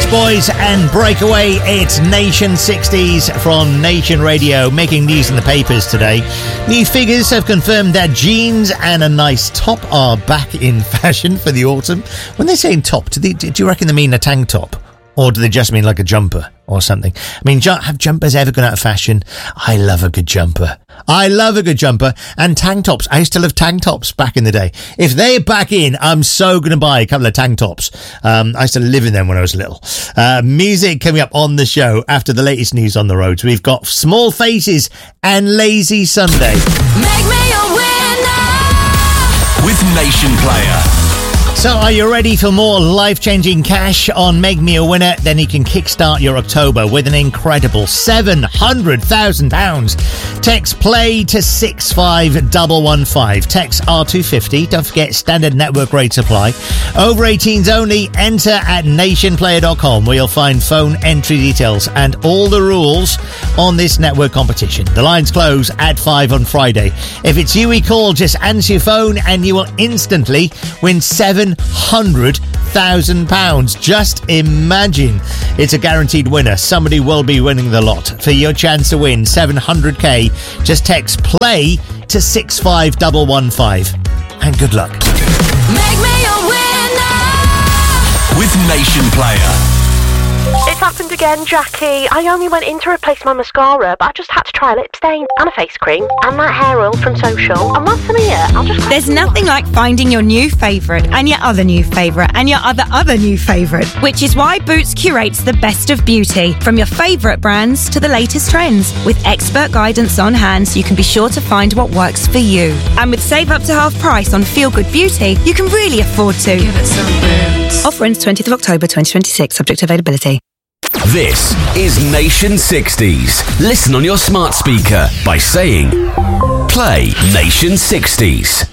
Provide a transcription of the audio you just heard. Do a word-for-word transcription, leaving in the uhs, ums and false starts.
Boys and Breakaway. It's Nation sixties from Nation Radio, making news in the papers today. New figures have confirmed that jeans and a nice top are back in fashion for the autumn. When they say top, do, they, do you reckon they mean a tank top? Or do they just mean like a jumper or something? I mean, have jumpers ever gone out of fashion? I love a good jumper. I love a good jumper. And tank tops. I used to love tank tops back in the day. If they're back in, I'm so going to buy a couple of tank tops. Um, I used to live in them when I was little. Uh, music coming up on the show after the latest news on the roads. We've got Small Faces and Lazy Sunday. Make me a winner with Nation Player. So are you ready for more life-changing cash on Make Me a Winner? Then you can kickstart your October with an incredible seven hundred thousand pounds. Text play to six five one one five. Text R two fifty. Don't forget standard network rates apply. Over eighteens only. Enter at nation player dot com where you'll find phone entry details and all the rules on this network competition. The lines close at five on Friday. If it's you we call, just answer your phone and you will instantly win seven hundred thousand pounds. Just imagine. It's a guaranteed winner. Somebody will be winning the lot. For your chance to win seven hundred k, just text play to six five one one five. And good luck. Make me a winner with Nation Player. It's happened again, Jackie. I only went in to replace my mascara, but I just had to try a lip stain and a face cream and that hair oil from Social. And once I'm here, I'll just... There's nothing like finding your new favourite and your other new favourite and your other other new favourite, which is why Boots curates the best of beauty, from your favourite brands to the latest trends, with expert guidance on hand so you can be sure to find what works for you. And with save up to half price on Feel Good Beauty, you can really afford to. Give it some Boots. Offer ends twentieth of October twenty twenty-six, subject to availability. This is Nation sixties. Listen on your smart speaker by saying, play Nation sixties.